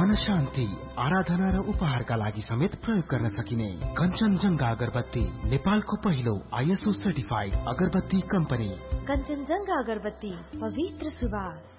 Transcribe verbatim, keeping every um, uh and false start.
मन शान्ति, आराधना र उपहारका लागि समेत प्रयोग गर्न सकिने कञ्चनजंघा अगरबत्ती, नेपालको पहिलो आईएसओ सर्टिफाइड अगरबत्ती कम्पनी। कञ्चनजंघा अगरबत्ती, पवित्र सुवास।